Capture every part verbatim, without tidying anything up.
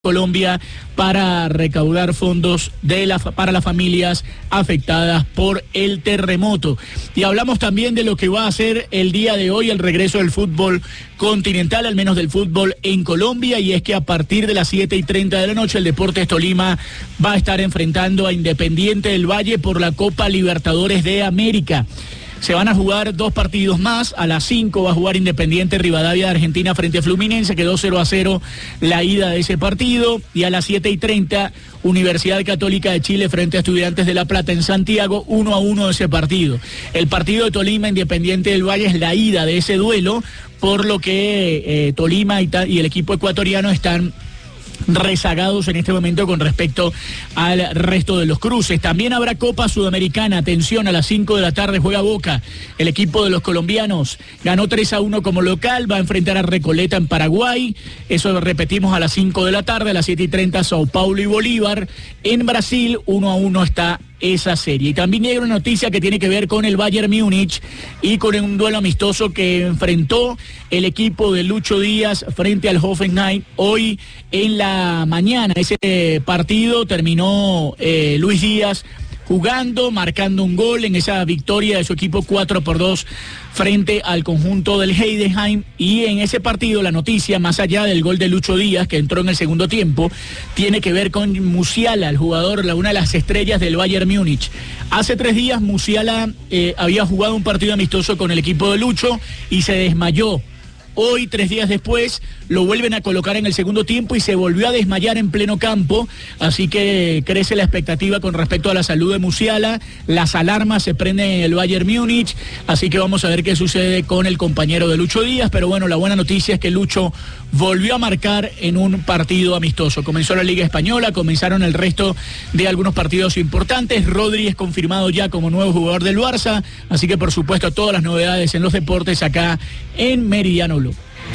Colombia para recaudar fondos de la, para las familias afectadas por el terremoto. Y hablamos también de lo que va a ser el día de hoy el regreso del fútbol continental, al menos del fútbol en Colombia, y es que a partir de las siete y treinta de la noche el Deportes Tolima va a estar enfrentando a Independiente del Valle por la Copa Libertadores de América. Se van a jugar dos partidos más. A las cinco va a jugar Independiente Rivadavia de Argentina frente a Fluminense, quedó cero a cero la ida de ese partido. Y a las siete y treinta, Universidad Católica de Chile frente a Estudiantes de La Plata en Santiago, uno a uno de ese partido. El partido de Tolima Independiente del Valle es la ida de ese duelo, por lo que eh, Tolima y, y el equipo ecuatoriano están rezagados en este momento con respecto al resto de los cruces. También habrá Copa Sudamericana, atención, a las cinco de la tarde juega Boca, el equipo de los colombianos ganó tres a uno como local, va a enfrentar a Recoleta en Paraguay, eso lo repetimos a las cinco de la tarde, a las siete y treinta Sao Paulo y Bolívar, en Brasil uno a uno está esa serie. Y también hay una noticia que tiene que ver con el Bayern Múnich y con un duelo amistoso que enfrentó el equipo de Lucho Díaz frente al Hoffenheim hoy en la mañana. Ese partido terminó eh, Luis Díaz jugando, marcando un gol en esa victoria de su equipo cuatro por dos frente al conjunto del Heidenheim. Y en ese partido la noticia, más allá del gol de Lucho Díaz, que entró en el segundo tiempo, tiene que ver con Musiala, el jugador, una de las estrellas del Bayern Múnich. Hace tres días Musiala eh, había jugado un partido amistoso con el equipo de Lucho y se desmayó. Hoy, tres días después, lo vuelven a colocar en el segundo tiempo y se volvió a desmayar en pleno campo, así que crece la expectativa con respecto a la salud de Musiala, las alarmas se prenden en el Bayern Múnich, así que vamos a ver qué sucede con el compañero de Lucho Díaz, pero bueno, la buena noticia es que Lucho volvió a marcar en un partido amistoso. Comenzó la Liga Española, comenzaron el resto de algunos partidos importantes. Rodri es confirmado ya como nuevo jugador del Barça, así que por supuesto todas las novedades en los deportes acá en Meridiano Blue.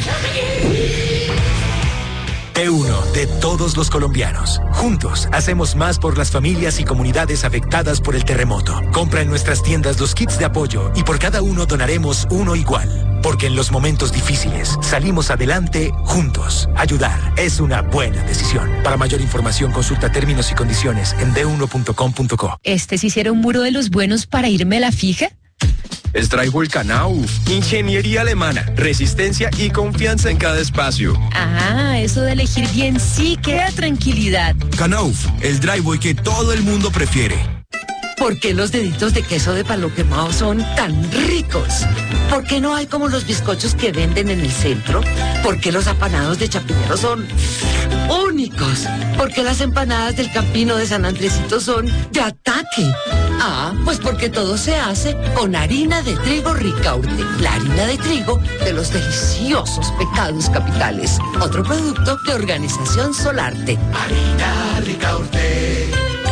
T uno de todos los colombianos. Juntos hacemos más por las familias y comunidades afectadas por el terremoto. Compra en nuestras tiendas los kits de apoyo y por cada uno donaremos uno igual. Porque en los momentos difíciles salimos adelante juntos. Ayudar es una buena decisión. Para mayor información consulta términos y condiciones en d uno punto com punto co. ¿Este sí hiciera un muro de los buenos para irme a la fija? Es Drywall Knauf, ingeniería alemana, resistencia y confianza en cada espacio. Ah, eso de elegir bien sí que da tranquilidad. Knauf, el drywall que todo el mundo prefiere. ¿Por qué los deditos de queso de palo quemado son tan ricos? ¿Por qué no hay como los bizcochos que venden en el centro? ¿Por qué los apanados de Chapinero son únicos? ¿Por qué las empanadas del Campino de San Andresito son de ataque? Ah, pues porque todo se hace con harina de trigo Ricaurte, la harina de trigo de los deliciosos pecados capitales. Otro producto de Organización Solarte. Harina Ricaurte.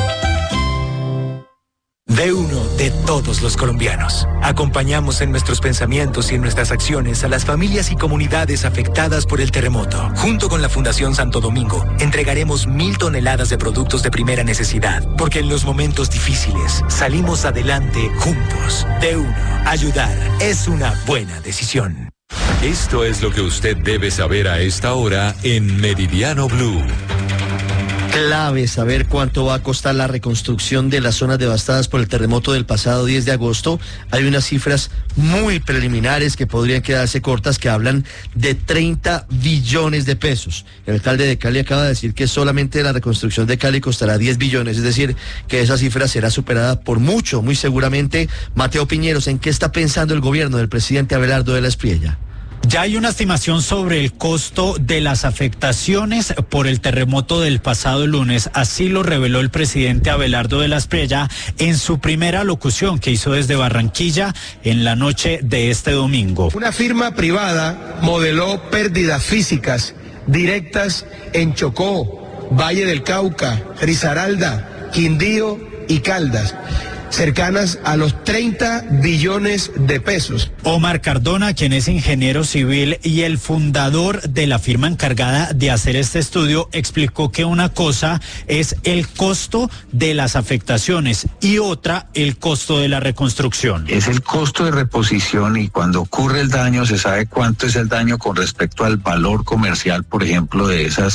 D uno de todos los colombianos. Acompañamos en nuestros pensamientos y en nuestras acciones a las familias y comunidades afectadas por el terremoto. Junto con la Fundación Santo Domingo, entregaremos mil toneladas de productos de primera necesidad, porque en los momentos difíciles salimos adelante juntos. D uno, ayudar es una buena decisión. Esto es lo que usted debe saber a esta hora en Meridiano Blue. Clave saber cuánto va a costar la reconstrucción de las zonas devastadas por el terremoto del pasado diez de agosto. Hay unas cifras muy preliminares que podrían quedarse cortas, que hablan de treinta billones de pesos. El alcalde de Cali acaba de decir que solamente la reconstrucción de Cali costará diez billones, es decir, que esa cifra será superada por mucho, muy seguramente. Mateo Piñeros, ¿en qué está pensando el gobierno del presidente Abelardo de la Espriella? Ya hay una estimación sobre el costo de las afectaciones por el terremoto del pasado lunes. Así lo reveló el presidente Abelardo de la Espriella en su primera locución que hizo desde Barranquilla en la noche de este domingo. Una firma privada modeló pérdidas físicas directas en Chocó, Valle del Cauca, Risaralda, Quindío y Caldas, cercanas a los treinta billones de pesos. Omar Cardona, quien es ingeniero civil y el fundador de la firma encargada de hacer este estudio, explicó que una cosa es el costo de las afectaciones y otra el costo de la reconstrucción. Es el costo de reposición, y cuando ocurre el daño se sabe cuánto es el daño con respecto al valor comercial, por ejemplo, de esas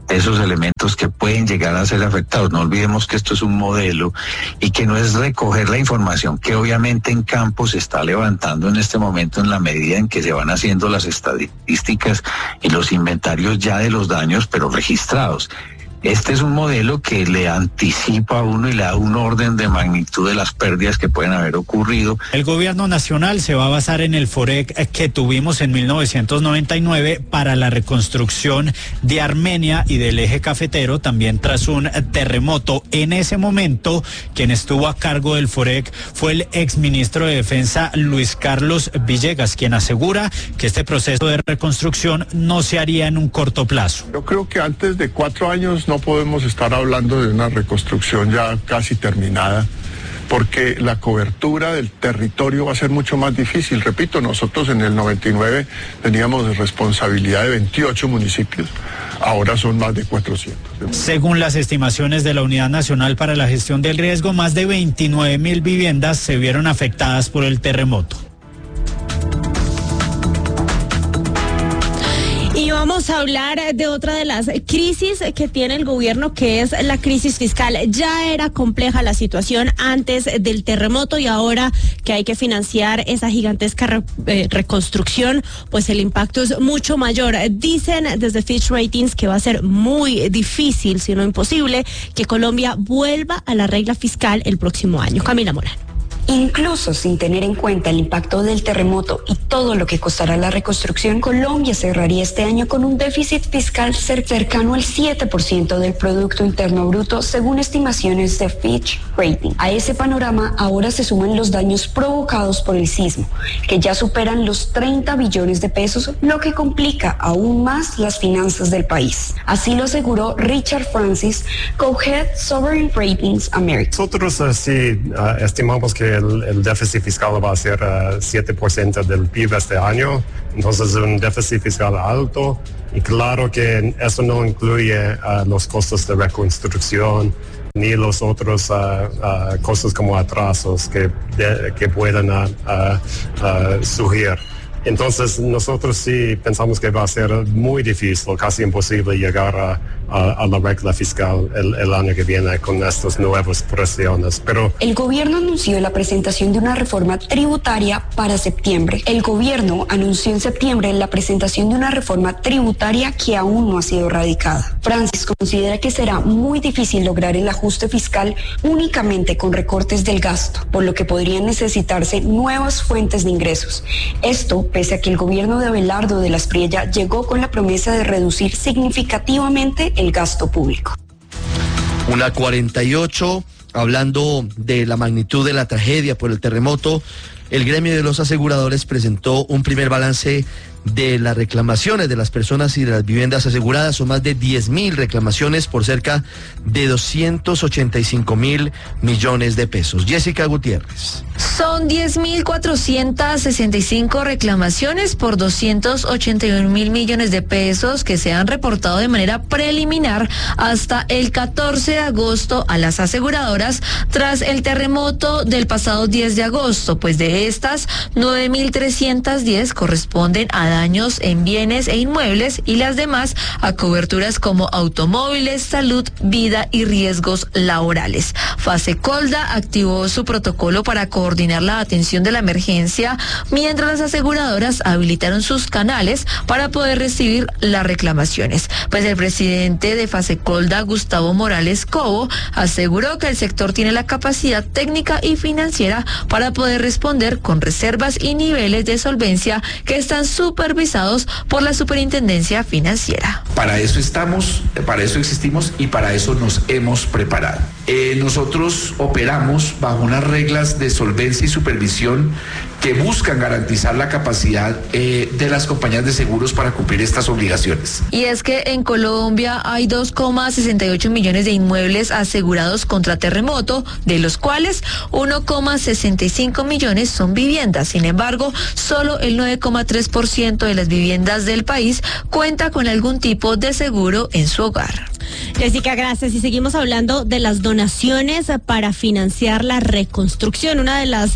esos elementos que pueden llegar a ser afectados. No olvidemos que esto es un modelo y que no es recoger la información que obviamente en campo se está levantando en este momento en la medida en que se van haciendo las estadísticas y los inventarios ya de los daños, pero registrados. Este es un modelo que le anticipa a uno y le da un orden de magnitud de las pérdidas que pueden haber ocurrido. El gobierno nacional se va a basar en el FOREC que tuvimos en mil novecientos noventa y nueve para la reconstrucción de Armenia y del eje cafetero, también tras un terremoto. En ese momento, quien estuvo a cargo del FOREC fue el exministro de Defensa Luis Carlos Villegas, quien asegura que este proceso de reconstrucción no se haría en un corto plazo. Yo creo que antes de cuatro años no podemos estar hablando de una reconstrucción ya casi terminada, porque la cobertura del territorio va a ser mucho más difícil. Repito, nosotros en el noventa y nueve teníamos responsabilidad de veintiocho municipios, ahora son más de cuatrocientos. Según las estimaciones de la Unidad Nacional para la Gestión del Riesgo, más de veintinueve mil viviendas se vieron afectadas por el terremoto. Y vamos a hablar de otra de las crisis que tiene el gobierno, que es la crisis fiscal. Ya era compleja la situación antes del terremoto y ahora que hay que financiar esa gigantesca re, eh, reconstrucción, pues el impacto es mucho mayor. Dicen desde Fitch Ratings que va a ser muy difícil, si no imposible, que Colombia vuelva a la regla fiscal el próximo año. Camila Morán. Incluso sin tener en cuenta el impacto del terremoto y todo lo que costará la reconstrucción, Colombia cerraría este año con un déficit fiscal cercano al siete por ciento del Producto Interno Bruto, según estimaciones de Fitch Rating. A ese panorama ahora se suman los daños provocados por el sismo, que ya superan los treinta billones de pesos, lo que complica aún más las finanzas del país. Así lo aseguró Richard Francis, Co-Head Sovereign Ratings America. Nosotros uh, sí uh, estimamos que El, el déficit fiscal va a ser uh, siete por ciento del P I B este año, entonces es un déficit fiscal alto y claro que eso no incluye uh, los costos de reconstrucción ni los otros uh, uh, costos como atrasos que, de, que puedan uh, uh, uh, surgir. Entonces nosotros sí pensamos que va a ser muy difícil, casi imposible llegar a, a, a la regla fiscal el, el año que viene con estas nuevas presiones. Pero el gobierno anunció la presentación de una reforma tributaria para septiembre. El gobierno anunció en septiembre la presentación de una reforma tributaria que aún no ha sido radicada. Francis considera que será muy difícil lograr el ajuste fiscal únicamente con recortes del gasto, por lo que podrían necesitarse nuevas fuentes de ingresos. Esto pese a que el gobierno de Abelardo de la Espriella llegó con la promesa de reducir significativamente el gasto público. Una cuarenta y ocho, hablando de la magnitud de la tragedia por el terremoto, el gremio de los aseguradores presentó un primer balance de las reclamaciones de las personas y de las viviendas aseguradas. Son más de diez mil reclamaciones por cerca de doscientos ochenta y cinco mil millones de pesos. Jessica Gutiérrez. Son diez mil cuatrocientas sesenta y cinco reclamaciones por doscientos ochenta y un mil millones de pesos que se han reportado de manera preliminar hasta el catorce de agosto a las aseguradoras tras el terremoto del pasado diez de agosto, pues de estas nueve mil trescientas diez corresponden a daños en bienes e inmuebles y las demás a coberturas como automóviles, salud, vida y riesgos laborales. Fasecolda activó su protocolo para coordinar la atención de la emergencia, mientras las aseguradoras habilitaron sus canales para poder recibir las reclamaciones. Pues el presidente de Fasecolda, Gustavo Morales Cobo, aseguró que el sector tiene la capacidad técnica y financiera para poder responder con reservas y niveles de solvencia que están supervisados por la Superintendencia Financiera. Para eso estamos, para eso existimos y para eso nos hemos preparado. Eh, nosotros operamos bajo unas reglas de solvencia y supervisión que buscan garantizar la capacidad eh, de las compañías de seguros para cumplir estas obligaciones. Y es que en Colombia hay dos coma sesenta y ocho millones de inmuebles asegurados contra terremoto, de los cuales uno coma sesenta y cinco millones son viviendas. Sin embargo, solo el nueve coma tres por ciento de las viviendas del país cuenta con algún tipo de seguro en su hogar. Jessica, gracias. Y seguimos hablando de las donaciones para financiar la reconstrucción. Una de las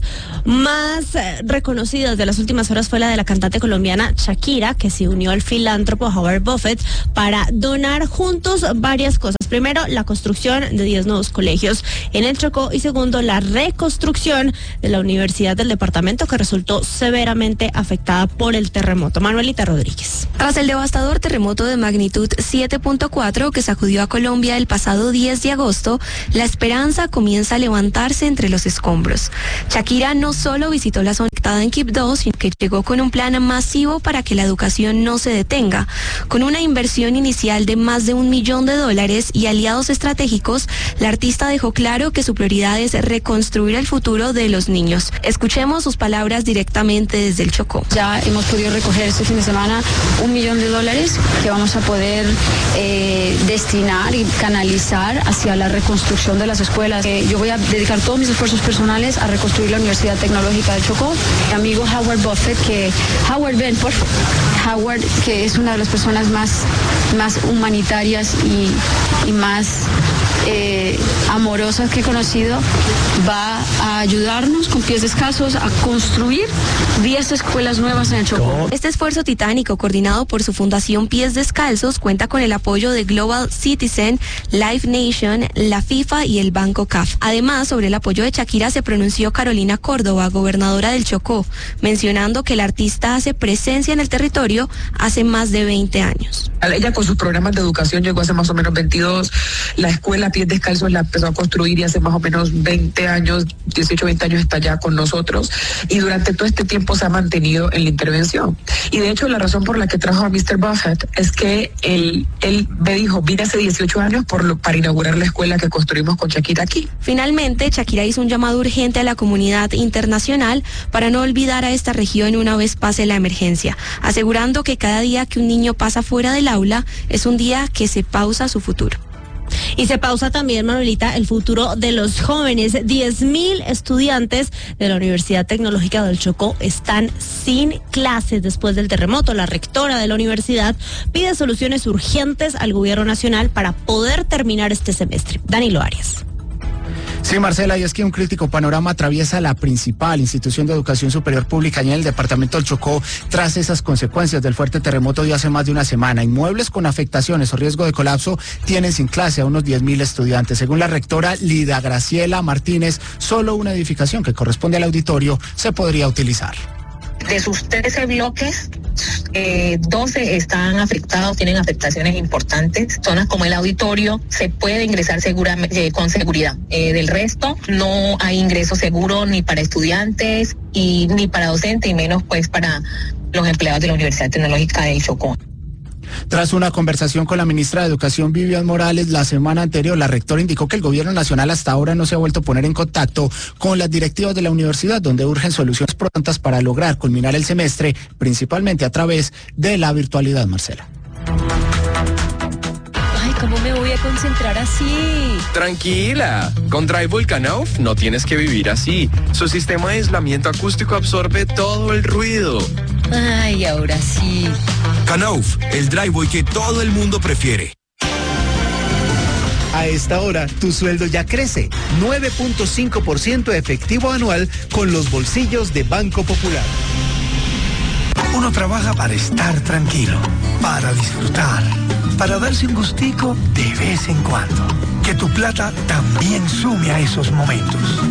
más reconocidas de las últimas horas fue la de la cantante colombiana Shakira, que se unió al filántropo Howard Buffett para donar juntos varias cosas. Primero, la construcción de diez nuevos colegios en el Chocó y segundo, la reconstrucción de la Universidad del Departamento, que resultó severamente afectada por el terremoto. Manuelita Rodríguez. Tras el devastador terremoto de magnitud siete punto cuatro que sacudió a Colombia el pasado diez de agosto, la esperanza comienza a levantarse entre los escombros. Shakira no solo visitó la zona afectada en Quibdó, sino que llegó con un plan masivo para que la educación no se detenga. Con una inversión inicial de más de un millón de dólares y aliados estratégicos, la artista dejó claro que su prioridad es reconstruir el futuro de los niños. Escuchemos sus palabras directamente desde el Chocó. Ya hemos podido recoger este fin de semana un millón de dólares que vamos a poder eh, destinar y canalizar hacia la reconstrucción de las escuelas. Eh, yo voy a dedicar todos mis esfuerzos personales a reconstruir la Universidad Tecnológica del Chocó. Mi amigo Howard Buffett, que Howard, ven, por favor. Howard, que es una de las personas más, más humanitarias y, y más eh, amorosas que he conocido, va a ayudarnos con pies descalzos a construir diez escuelas nuevas en el Chocó. Este esfuerzo titánico, coordinado por su fundación Pies Descalzos, cuenta con el apoyo de Global Citizen, Live Nation, la FIFA y el Banco C A F. Además, sobre el apoyo de Shakira se pronunció Carolina Córdoba, gobernadora del Chocó, mencionando que el artista hace presencia en el territorio hace más de veinte años. Ella con sus programas de educación llegó hace más o menos veintidós, la escuela Pies Descalzos la empezó a construir y hace más o menos veinte años, dieciocho, veinte años está ya con nosotros y durante todo este tiempo se ha mantenido en la intervención. Y de hecho la razón por la que trajo a mister Buffett es que él, él me dijo, vine hace dieciocho años por lo, para inaugurar la escuela que construimos con Shakira aquí. Finalmente, Shakira hizo un llamado urgente a la comunidad internacional para no olvidar a esta región una vez pase la emergencia, asegurando que cada día que un niño pasa fuera del aula es un día que se pausa su futuro. Y se pausa también, Manuelita, el futuro de los jóvenes. diez mil estudiantes de la Universidad Tecnológica del Chocó están sin clases después del terremoto. La rectora de la universidad pide soluciones urgentes al gobierno nacional para poder terminar este semestre. Danilo Arias. Sí, Marcela, y es que un crítico panorama atraviesa la principal institución de educación superior pública en el departamento del Chocó tras esas consecuencias del fuerte terremoto de hace más de una semana. Inmuebles con afectaciones o riesgo de colapso tienen sin clase a unos diez mil estudiantes. Según la rectora Lida Graciela Martínez, solo una edificación que corresponde al auditorio se podría utilizar. De sus trece bloques, eh, doce están afectados, tienen afectaciones importantes. Zonas como el auditorio se puede ingresar segura, eh, con seguridad. Eh, del resto, no hay ingreso seguro ni para estudiantes y ni para docentes y menos pues para los empleados de la Universidad Tecnológica del Chocó. Tras una conversación con la ministra de Educación, Vivian Morales, la semana anterior, la rectora indicó que el gobierno nacional hasta ahora no se ha vuelto a poner en contacto con las directivas de la universidad, donde urgen soluciones prontas para lograr culminar el semestre, principalmente a través de la virtualidad, Marcela. Ay, ¿cómo me voy a concentrar así? Tranquila, con Driveway Knauf no tienes que vivir así. Su sistema de aislamiento acústico absorbe todo el ruido. Ay, ahora sí. Knauf, el driveway que todo el mundo prefiere. A esta hora, tu sueldo ya crece. nueve punto cinco por ciento efectivo anual con los bolsillos de Banco Popular. Uno trabaja para estar tranquilo, para disfrutar, para darse un gustico de vez en cuando. Que tu plata también sume a esos momentos.